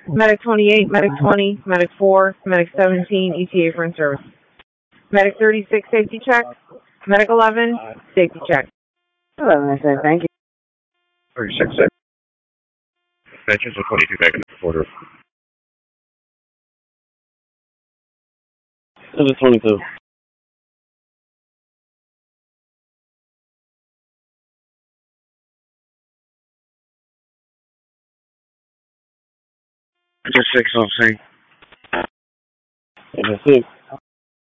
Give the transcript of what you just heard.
Medic 28, Medic 20, Medic 4, Medic 17, ETA for in-service. Medic 36, safety check. Medic 11, safety check. 11, I said, thank you. 36, sir. Veterans with 22 back in the quarter. 722. Just 6 on scene. 6.